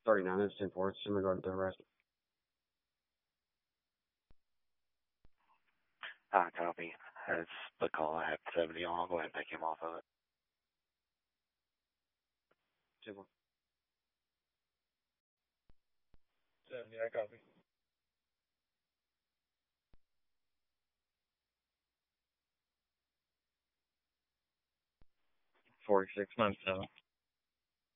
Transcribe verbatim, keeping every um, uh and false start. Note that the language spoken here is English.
thirty-nine, it's ten four. It's in regard to the arrest. Ah, copy. That's the call. I have seventy on. I'll go ahead and take him off of it. ten four. seventy, I copy. forty-six ninety-seven.